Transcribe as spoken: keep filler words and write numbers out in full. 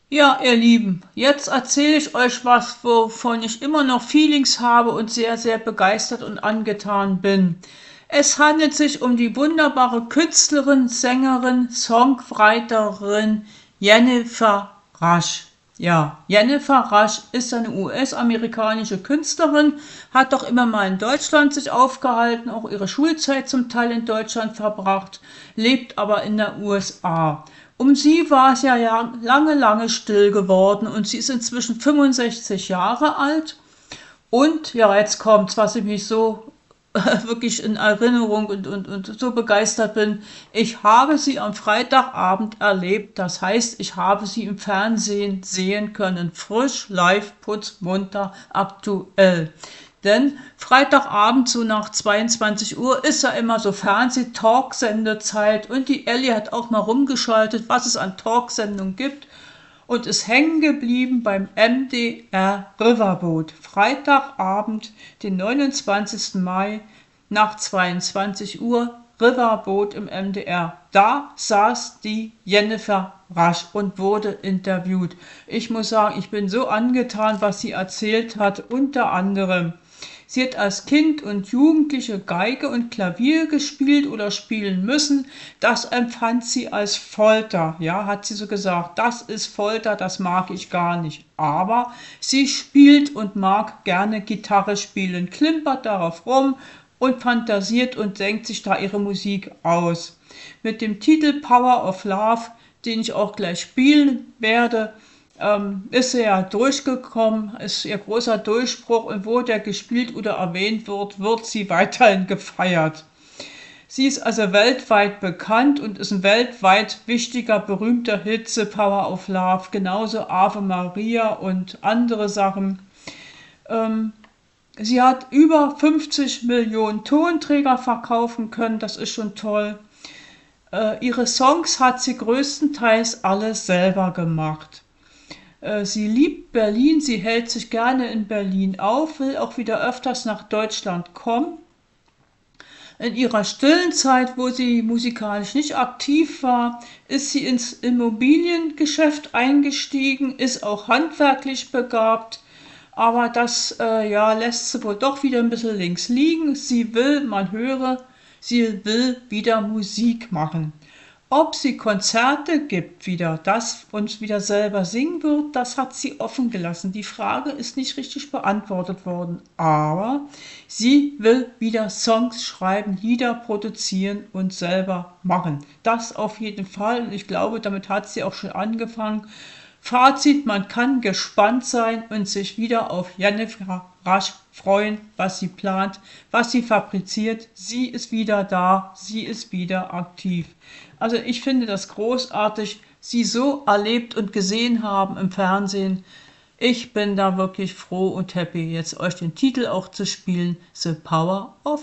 Ja, ihr Lieben, jetzt erzähle ich euch was, wovon ich immer noch Feelings habe und sehr, sehr begeistert und angetan bin. Es handelt sich um die wunderbare Künstlerin, Sängerin, Songwriterin Jennifer Rush. Ja, Jennifer Rush ist eine U S-amerikanische Künstlerin, hat doch immer mal in Deutschland sich aufgehalten, auch ihre Schulzeit zum Teil in Deutschland verbracht, lebt aber in der U S A. Um sie war es ja ja lange, lange still geworden und sie ist inzwischen fünfundsechzig Jahre alt. Und ja, jetzt kommt's, was ich mich so wirklich in Erinnerung und, und, und so begeistert bin. Ich habe sie am Freitagabend erlebt. Das heißt, ich habe sie im Fernsehen sehen können. Frisch, live, putzmunter, aktuell. Denn Freitagabend so nach zweiundzwanzig Uhr ist ja immer so Fernseh-Talksendezeit und die Ellie hat auch mal rumgeschaltet, was es an Talksendungen gibt und ist hängen geblieben beim M D R Riverboat. Freitagabend, den neunundzwanzigsten Mai nach zweiundzwanzig Uhr, Riverboat im M D R. Da saß die Jennifer Rush und wurde interviewt. Ich muss sagen, ich bin so angetan, was sie erzählt hat, unter anderem. Sie hat als Kind und Jugendliche Geige und Klavier gespielt oder spielen müssen. Das empfand sie als Folter. Ja, hat sie so gesagt, das ist Folter, das mag ich gar nicht. Aber sie spielt und mag gerne Gitarre spielen, klimpert darauf rum und fantasiert und denkt sich da ihre Musik aus. Mit dem Titel Power of Love, den ich auch gleich spielen werde, ähm, ist sie ja durchgekommen, ist ihr großer Durchbruch und wo der gespielt oder erwähnt wird, wird sie weiterhin gefeiert. Sie ist also weltweit bekannt und ist ein weltweit wichtiger, berühmter Hit, The Power of Love, genauso Ave Maria und andere Sachen. Ähm, sie hat über fünfzig Millionen Tonträger verkaufen können, das ist schon toll. Äh, ihre Songs hat sie größtenteils alles selber gemacht. Sie liebt Berlin, sie hält sich gerne in Berlin auf, will auch wieder öfters nach Deutschland kommen. In ihrer stillen Zeit, wo sie musikalisch nicht aktiv war, ist sie ins Immobiliengeschäft eingestiegen, ist auch handwerklich begabt, aber das äh, ja, lässt sie wohl doch wieder ein bisschen links liegen. Sie will, man höre, sie will wieder Musik machen. Ob sie Konzerte gibt wieder, das und wieder selber singen wird, das hat sie offen gelassen. Die Frage ist nicht richtig beantwortet worden, aber sie will wieder Songs schreiben, Lieder produzieren und selber machen. Das auf jeden Fall und ich glaube, damit hat sie auch schon angefangen. Fazit, man kann gespannt sein und sich wieder auf Jennifer Rush freuen, was sie plant, was sie fabriziert. Sie ist wieder da, sie ist wieder aktiv. Also ich finde das großartig, sie so erlebt und gesehen haben im Fernsehen. Ich bin da wirklich froh und happy, jetzt euch den Titel auch zu spielen, The Power of